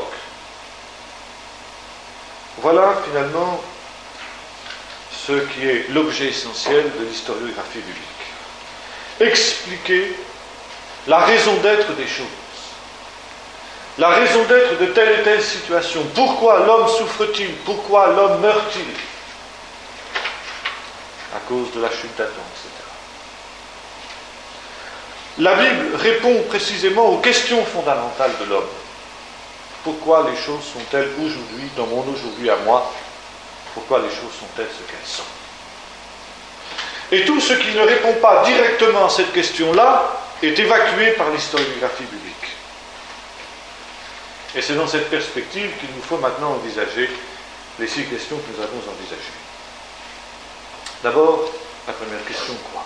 Voilà finalement ce qui est l'objet essentiel de l'historiographie biblique. Expliquer la raison d'être des choses, la raison d'être de telle et telle situation. Pourquoi l'homme souffre-t-il? Pourquoi l'homme meurt-il? À cause de la chute d'Adam, et cetera. La Bible répond précisément aux questions fondamentales de l'homme. Pourquoi les choses sont-elles aujourd'hui, dans mon aujourd'hui à moi, pourquoi les choses sont-elles ce qu'elles sont? Et tout ce qui ne répond pas directement à cette question-là est évacué par l'historiographie biblique. Et c'est dans cette perspective qu'il nous faut maintenant envisager les six questions que nous avons envisagées. D'abord, la première question, quoi?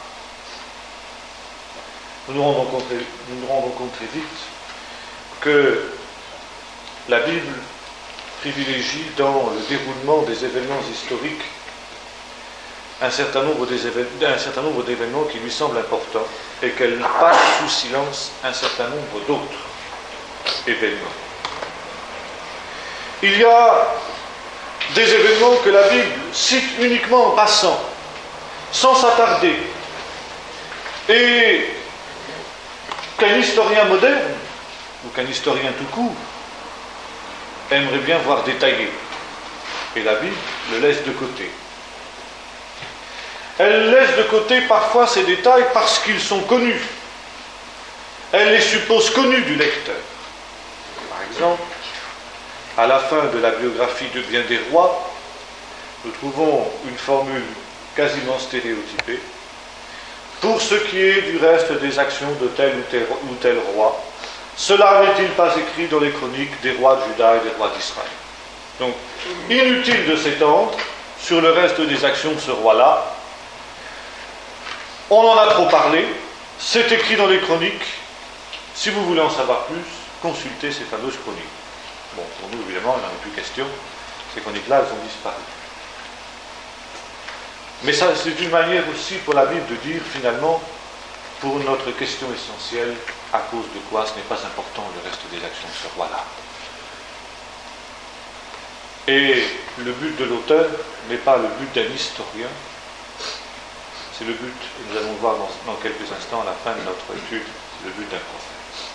Nous nous rendons compte, nous nous rendons compte très vite que la Bible privilégie dans le déroulement des événements historiques un certain nombre, des évén- un certain nombre d'événements qui lui semblent importants et qu'elle passe sous silence un certain nombre d'autres événements. Il y a des événements que la Bible cite uniquement en passant, sans s'attarder, et qu'un historien moderne, ou qu'un historien tout court, aimerait bien voir détaillé. Et la Bible le laisse de côté. Elle laisse de côté parfois ces détails parce qu'ils sont connus. Elle les suppose connus du lecteur. Par exemple, à la fin de la biographie de bien des rois, nous trouvons une formule quasiment stéréotypée. Pour ce qui est du reste des actions de tel ou tel, ou tel roi, cela n'est-il pas écrit dans les chroniques des rois de Juda et des rois d'Israël? Donc, inutile de s'étendre sur le reste des actions de ce roi-là. On en a trop parlé, c'est écrit dans les chroniques. Si vous voulez en savoir plus, consultez ces fameuses chroniques. Bon, pour nous, évidemment, il n'en est plus question. Ces chroniques-là, elles ont disparu. Mais ça, c'est une manière aussi pour la Bible de dire, finalement, pour notre question essentielle, à cause de quoi ce n'est pas important le reste des actions de ce roi-là. Et le but de l'auteur n'est pas le but d'un historien, c'est le but, et nous allons le voir dans, dans quelques instants à la fin de notre étude, c'est le but d'un prophète.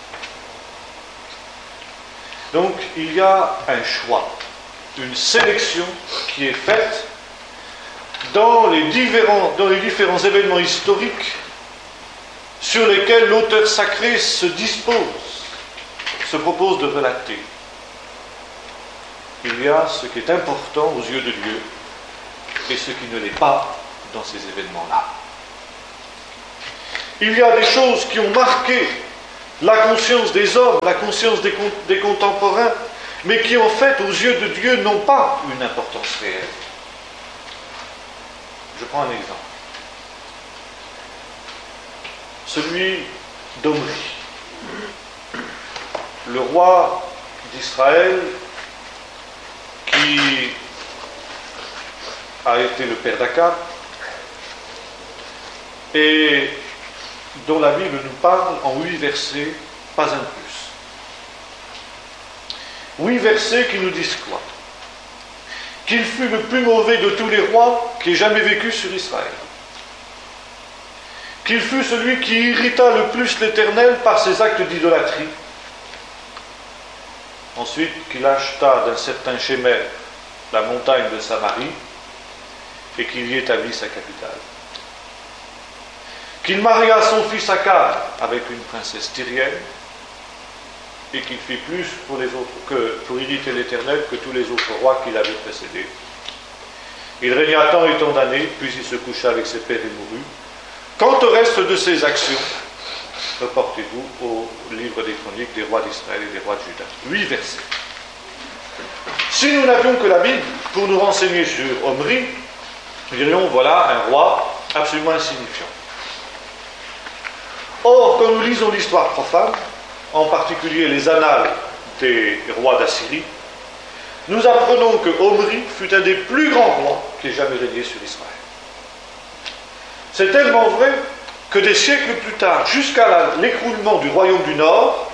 Donc, il y a un choix, une sélection qui est faite dans les différents, dans les différents événements historiques sur lesquels l'auteur sacré se dispose, se propose de relater. Il y a ce qui est important aux yeux de Dieu et ce qui ne l'est pas dans ces événements-là. Il y a des choses qui ont marqué la conscience des hommes, la conscience des, con- des contemporains, mais qui en fait, aux yeux de Dieu, n'ont pas une importance réelle. Je prends un exemple. Celui d'Omri, le roi d'Israël qui a été le père d'Akab et dont la Bible nous parle en huit versets, pas un plus. Huit versets qui nous disent quoi? Qu'il fut le plus mauvais de tous les rois qui aient jamais vécu sur Israël. Qu'il fut celui qui irrita le plus l'Éternel par ses actes d'idolâtrie. Ensuite, qu'il acheta d'un certain Shemer la montagne de Samarie et qu'il y établit sa capitale. Qu'il maria son fils Akab avec une princesse tyrienne et qu'il fit plus pour les autres que pour irriter l'Éternel que tous les autres rois qui l'avaient précédé. Il régna tant et tant d'années, puis il se coucha avec ses pères et mourut. Quant au reste de ses actions, reportez-vous au livre des chroniques des rois d'Israël et des rois de Juda. Huit versets. Si nous n'avions que la Bible pour nous renseigner sur Omri, nous dirions voilà un roi absolument insignifiant. Or, quand nous lisons l'histoire profane, en particulier les annales des rois d'Assyrie, nous apprenons que Omri fut un des plus grands rois qui ait jamais régné sur Israël. C'est tellement vrai que des siècles plus tard, jusqu'à l'écroulement du royaume du Nord,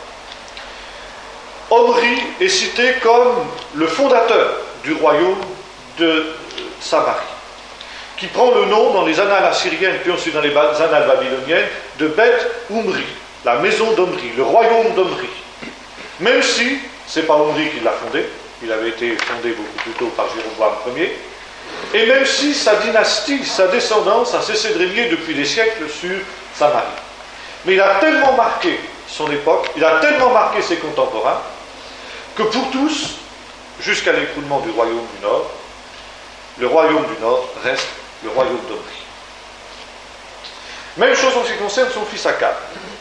Omri est cité comme le fondateur du royaume de Samarie, qui prend le nom dans les annales assyriennes, puis ensuite dans les annales babyloniennes, de Beth Umri, la maison d'Omri, le royaume d'Omri. Même si ce n'est pas Omri qui l'a fondé, il avait été fondé beaucoup plus tôt par Jéroboam Ier, et même si sa dynastie, sa descendance a cessé de régner depuis des siècles sur Samarie. Mais il a tellement marqué son époque, il a tellement marqué ses contemporains, que pour tous, jusqu'à l'écroulement du royaume du Nord, le royaume du Nord reste le royaume d'Omri. Même chose en ce qui concerne son fils Akab.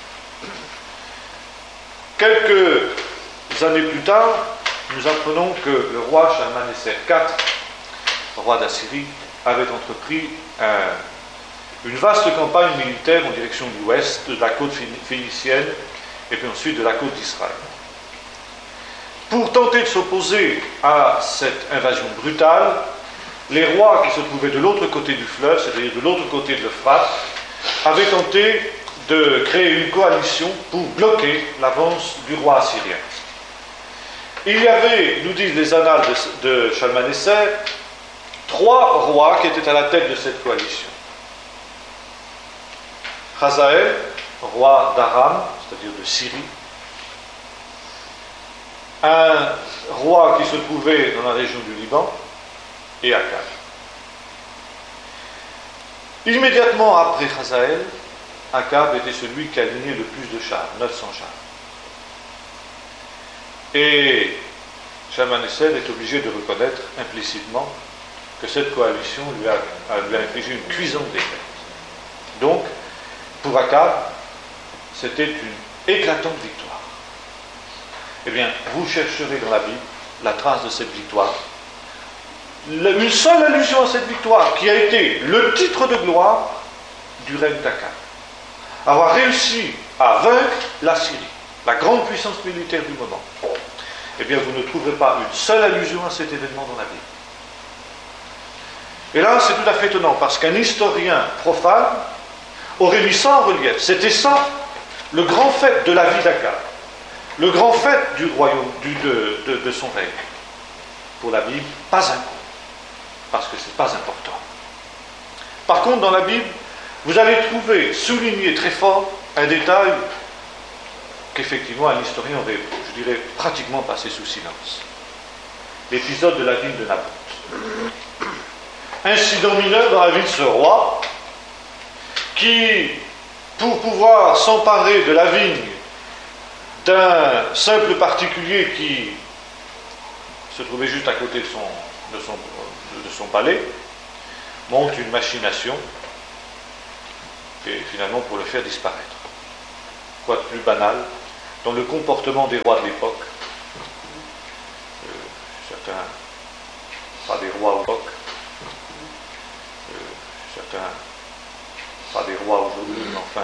Quelques années plus tard, nous apprenons que le roi Shalmaneser quatre, roi d'Assyrie, avait entrepris un, une vaste campagne militaire en direction de l'ouest, de la côte phénicienne, et puis ensuite de la côte d'Israël. Pour tenter de s'opposer à cette invasion brutale, les rois qui se trouvaient de l'autre côté du fleuve, c'est-à-dire de l'autre côté de l'Euphrate, avaient tenté de créer une coalition pour bloquer l'avance du roi assyrien. Il y avait, nous disent les annales de, de Shalmaneser, trois rois qui étaient à la tête de cette coalition. Hazaël, roi d'Aram, c'est-à-dire de Syrie, un roi qui se trouvait dans la région du Liban, et Akab. Immédiatement après Hazaël, Akab était celui qui alignait le plus de chars, neuf cents chars. Et Shalmaneser est obligé de reconnaître implicitement que cette coalition lui a, a, lui a infligé une cuisante défaite. Donc, pour Akab, c'était une éclatante victoire. Eh bien, vous chercherez dans la Bible la trace de cette victoire. Une seule allusion à cette victoire qui a été le titre de gloire du règne d'Akab. Avoir réussi à vaincre la Syrie, la grande puissance militaire du moment. Eh bien, vous ne trouverez pas une seule allusion à cet événement dans la Bible. Et là, c'est tout à fait étonnant, parce qu'un historien profane aurait mis ça en relief. C'était ça, le grand fait de la vie d'Akab. Le grand fait du royaume, du, de, de, de son règne. Pour la Bible, pas un coup. Parce que ce n'est pas important. Par contre, dans la Bible, vous allez trouver souligné très fort un détail qu'effectivement un historien aurait, je dirais, pratiquement passé sous silence. L'épisode de la ville de Naboth. Incident mineur dans la vie de ce roi qui, pour pouvoir s'emparer de la vigne d'un simple particulier qui se trouvait juste à côté de son, de son, de son palais, monte une machination et finalement pour le faire disparaître. Quoi de plus banal dans le comportement des rois de l'époque. Euh, certains, pas des rois à l'époque, euh, certains, pas des rois aujourd'hui, mais enfin,